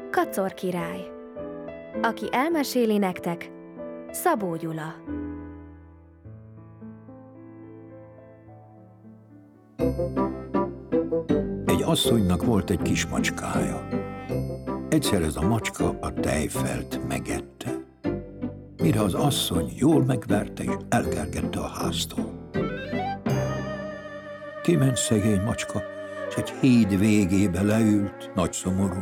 Kacor király. Aki elmeséli nektek, Szabó Gyula. Egy asszonynak volt egy kis macskája. Egyszer ez a macska a tejfelt megette, mire az asszony jól megverte és elkergette a háztól. Kiment szegény macska, és egy híd végébe leült, nagy szomorú.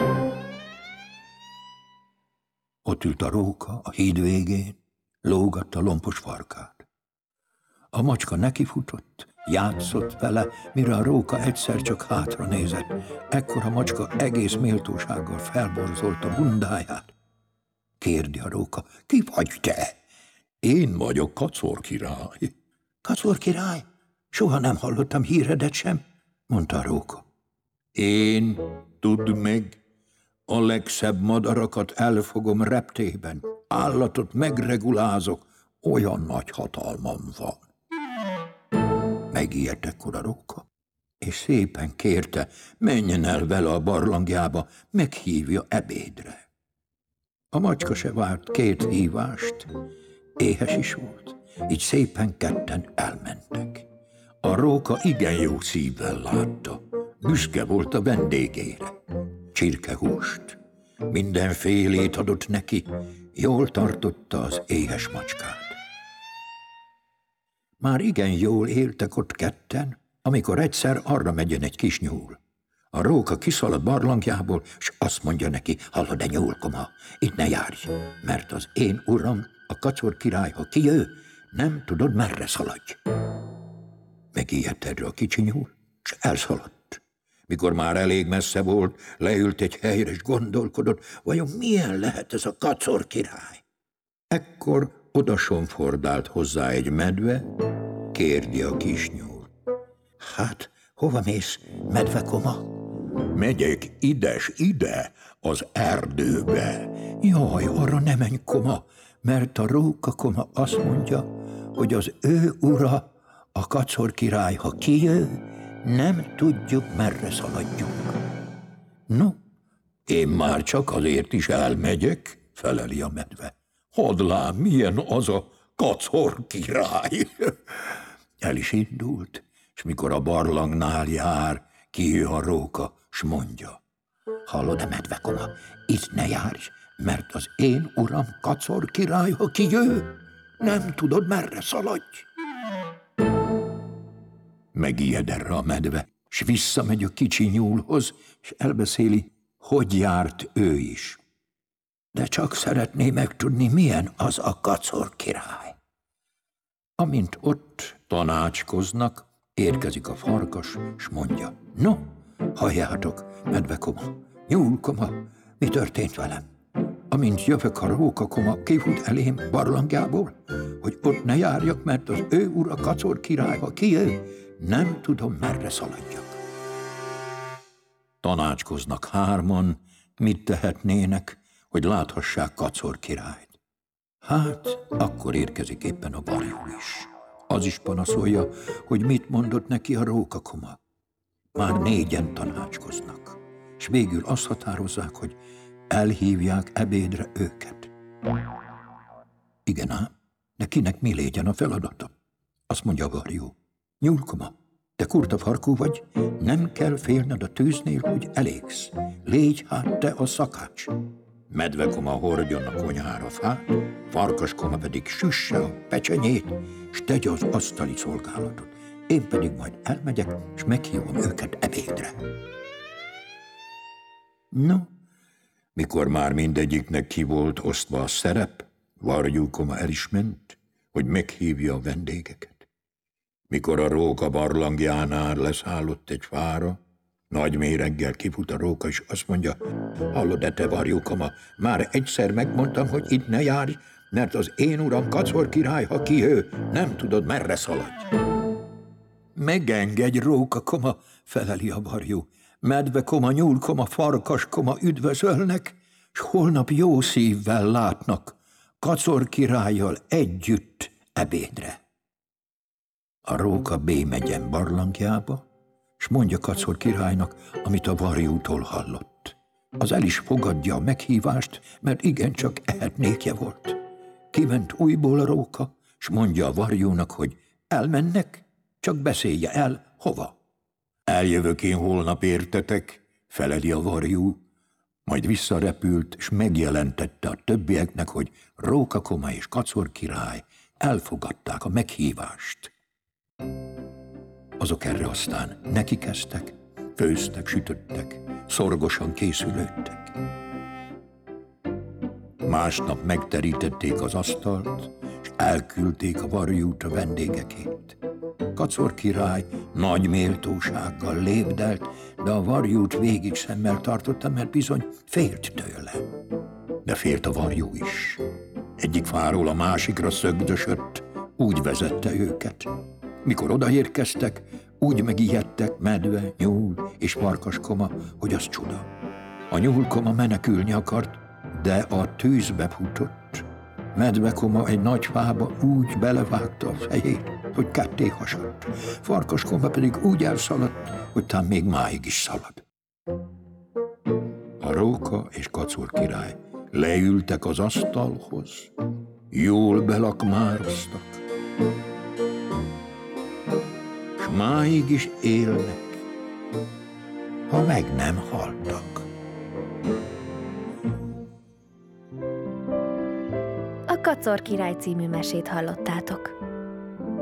Ott ült a róka a híd végén, lógatta lompos farkát. A macska nekifutott, játszott vele, mire a róka egyszer csak hátra nézett. Ekkor a macska egész méltósággal felborzolta bundáját. Kérdi a róka, ki vagy te? Én vagyok Kacor király. Kacor király? Soha nem hallottam híredet sem, mondta a róka. Én, tudd meg, a legszebb madarakat elfogom reptében, állatot megregulázok, olyan nagy hatalmam van. Megijedt ekkor a róka, és szépen kérte, menjen el vele a barlangjába, meghívja ebédre. A macska se várt 2 hívást, éhes is volt, így szépen ketten elmentek. A róka igen jó szívvel látta, büszke volt a vendégére. Csirkehúst, mindenfélét adott neki, jól tartotta az éhes macskát. Már igen jól éltek ott ketten, amikor egyszer arra megyen egy kis nyúl. A róka kiszalad barlangjából, s azt mondja neki, hallod-e nyúlkoma, itt ne járj, mert az én uram, a Kacor király, ha kijő, nem tudod, merre szaladj. Megijedt erre a kicsi nyúl, s elszaladt. Mikor már elég messze volt, leült egy helyre, és gondolkodott, vajon milyen lehet ez a Kacor király. Ekkor odasonfordált hozzá egy medve, kérdi a kis nyúl. Hát, hova mész, medvekoma? Megyek ide, az erdőbe. Jaj, arra ne menj, koma, mert a rókakoma azt mondja, hogy az ő ura, a Kacor király, ha kijő, nem tudjuk, merre szaladjunk. No, én már csak azért is elmegyek, feleli a medve. Hadd lám, milyen az a Kacor király. El is indult, és mikor a barlangnál jár, kijő a róka, s mondja. Hallod-e, medvekoma, itt ne járj, mert az én uram Kacor király, ha kijő, nem tudod, merre szaladj. Megijed erre a medve, s visszamegy a kicsi nyúlhoz, és elbeszéli, hogy járt ő is. De csak szeretné megtudni, milyen az a Kacor király. Amint ott tanácskoznak, érkezik a farkas, s mondja, no, halljátok, medvekoma, nyúlkoma, mi történt velem? Amint jövök, a rókakoma kifut elém barlangjából, hogy ott ne járjak, mert az ő ura Kacor király, ha kijön, nem tudom, merre szaladjak. Tanácskoznak 3, mit tehetnének, hogy láthassák Kacor királyt. Hát, akkor érkezik éppen a varjú is. Az is panaszolja, hogy mit mondott neki a rókakoma. Már 4 tanácskoznak, és végül azt határozzák, hogy elhívják ebédre őket. Igen ám, de kinek mi legyen a feladata? Azt mondja a varjú. Nyúlkoma, te kurta farkú vagy, nem kell félned a tűznél, hogy elégsz. Légy hát te a szakács. Medvekoma hordjon a konyhára fát, farkaskoma pedig süsse a pecsenyét, s tegye az asztali szolgálatot. Én pedig majd elmegyek, és meghívom őket ebédre. No, mikor már mindegyiknek ki volt osztva a szerep, varjúkoma el is ment, hogy meghívja a vendégeket. Mikor a róka barlangjánál leszállott egy fára, nagy méreggel kifut a róka, és azt mondja, hallod-e, te varjúkoma, már egyszer megmondtam, hogy itt ne járj, mert az én uram Kacor király, ha kijő, nem tudod, merre szaladj. Megengedj, rókakoma, feleli a varjú. Medvekoma, nyúlkoma, farkaskoma üdvözölnek, s holnap jó szívvel látnak Kacor királlyal együtt ebédre. A róka bémegyen barlangjába, s mondja Kacor királynak, amit a varjútól hallott. Az el is fogadja a meghívást, mert igencsak ehetnékje volt. Kiment újból a róka, s mondja a varjúnak, hogy elmennek, csak beszélje el, hova. Eljövök én holnap, értetek, Feleli a varjú, majd visszarepült, s megjelentette a többieknek, hogy Rókakoma és Kacor király elfogadták a meghívást. Azok erre aztán nekikezdtek, főztek, sütöttek, szorgosan készülődtek. Másnap megterítették az asztalt, és elküldték a varjút a vendégekét. Kacor király nagy méltósággal lépdelt, de a varjút végig szemmel tartotta, mert bizony félt tőle. De félt a varjú is. Egyik fáról a másikra szögdösött, úgy vezette őket. Mikor odaérkeztek, úgy megijedtek medve, nyúl és farkaskoma, hogy az csuda. A nyúlkoma menekülni akart, de a tűzbe futott. Medvekoma egy nagy fába úgy belevágta a fejét, hogy ketté hasadt. Farkaskoma pedig úgy elszaladt, hogy talán még máig is szalad. A Róka és Kacor király leültek az asztalhoz, jól belakmároztak, s máig is élnek, ha meg nem haltak. A Kacor király című mesét hallottátok.